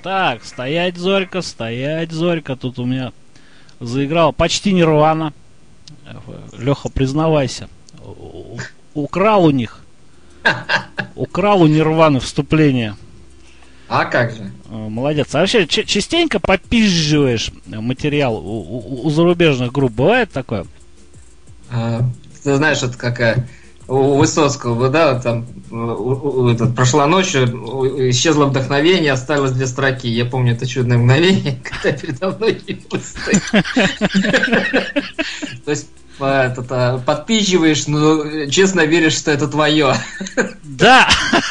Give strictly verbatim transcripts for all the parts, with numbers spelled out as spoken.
Так, стоять, Зорька, стоять, Зорька. Тут у меня заиграл почти Нирвана. Леха, признавайся. У- Украл у них. Украл у Нирваны вступление. А как же? Э, Молодец. А вообще ч- частенько попизживаешь материал у, у- у зарубежных групп? Бывает такое? А, ты знаешь, это какая у Высоцкого, да, вот там у- у- этот, прошла ночь, у- исчезло вдохновение, осталось две строки. Я помню это чудное мгновение, когда передо мной явилось ты. То есть а, этот, а, подпизживаешь, но честно веришь, что это твое. Да!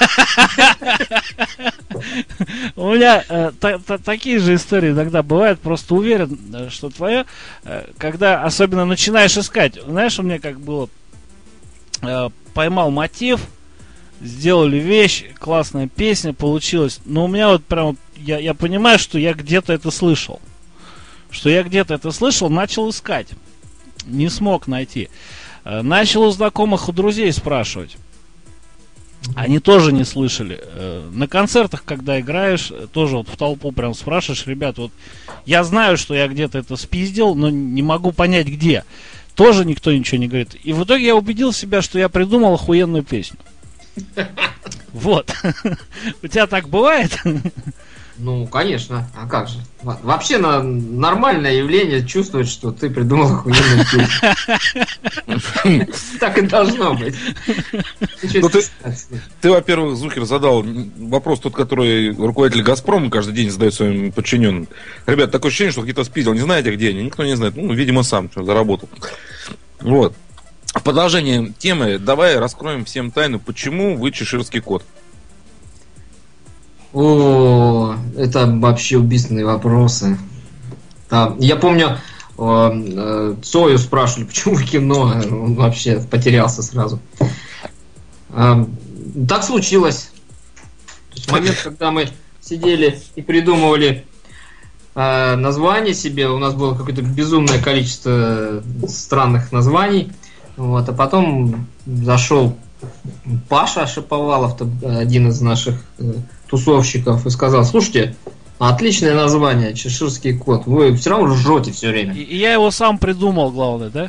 У меня э, та- та- такие же истории иногда бывают, просто уверен, э, что твое, э, когда особенно начинаешь искать. Знаешь, у меня как было, э, поймал мотив, сделали вещь, классная песня получилась, но у меня вот прям, я, я понимаю, что я где-то это слышал. Что я где-то это слышал, начал искать. Не смог найти. Э, Начал у знакомых, у друзей спрашивать. Они тоже не слышали. Э, На концертах, когда играешь, э, тоже вот в толпу прям спрашиваешь, ребят, вот я знаю, что я где-то это спиздил, но не могу понять где. Тоже никто ничего не говорит. И в итоге я убедил себя, что я придумал охуенную песню. Вот. У тебя так бывает? Ну, конечно, а как же? Во- Вообще на нормальное явление чувствовать, что ты придумал охуенную песню. Так и должно быть. Ты чё Ну, ты- стесняться? Ты, во-первых, Зухер, задал вопрос тот, который руководитель «Газпрома» каждый день задает своим подчиненным. Ребят, такое ощущение, что какие-то спиздил. Не знаете, где они? Никто не знает. Ну, видимо, сам что, заработал. Вот. В продолжение темы давай раскроем всем тайну, почему вы чеширский кот. О, это вообще убийственные вопросы. Да, я помню, э, э, Цою спрашивали, почему в кино, он вообще потерялся сразу. Э, Так случилось. То есть в момент, когда мы сидели и придумывали э, название себе, у нас было какое-то безумное количество странных названий. Вот, а потом зашел Паша Шаповалов, один из наших э, тусовщиков, и сказал: слушайте, отличное название, чеширский кот, вы все равно ржете все время. И, и я его сам придумал, главное, да?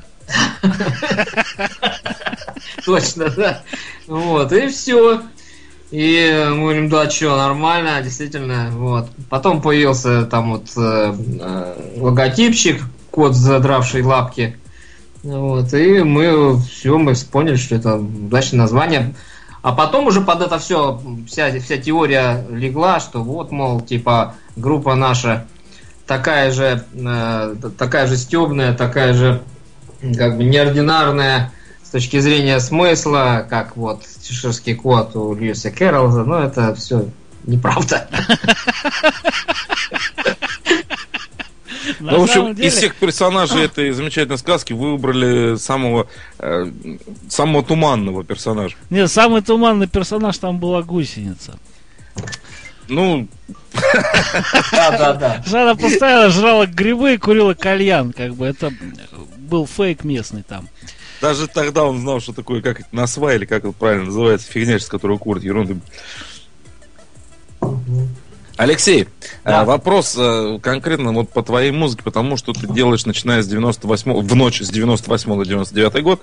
Точно, да. Вот, и все. И мы говорим, да, что, нормально, действительно. Вот. Потом появился там вот э, э, логотипчик, кот, задравший лапки. Вот, и мы все, мы поняли, что это удачное название. А потом уже под это все, вся, вся теория легла, что вот, мол, типа, группа наша такая же, э, такая же стебная, такая же, как бы, неординарная с точки зрения смысла, как вот чеширский кот у Льюиса Кэрролла. Но это все неправда. На Ну, в общем, самом деле- из всех персонажей этой замечательной сказки вы выбрали самого, э, самого туманного персонажа. Нет, самый туманный персонаж там была гусеница. Ну, Да, да, да. Жанна постоянно жрала грибы и курила кальян, как бы это был фейк местный там. даже тогда он знал, что такое, как это, насва, или как это правильно называется, фигня, с которой курит, ерунды. Алексей, Да. э, вопрос э, конкретно вот по твоей музыке, потому что ты делаешь, начиная с девяносто восьмого, в ночь с девяносто восьмого на девяносто девятый год,